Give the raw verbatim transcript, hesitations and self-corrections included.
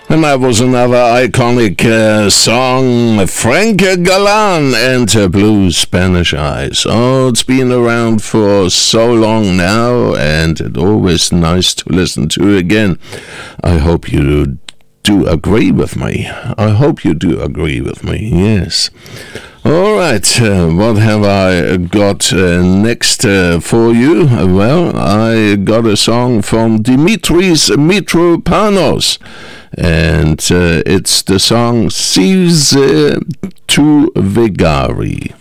And that was another iconic uh, song, Frank Galan and uh, Blue Spanish Eyes. Oh, it's been around for so long now, and it's always nice to listen to again. I hope you do agree with me. I hope you do agree with me, yes. All right, uh, what have I got uh, next uh, for you? Well, I got a song from Dimitris Mitropanos, and uh, it's the song Size tu Vegari.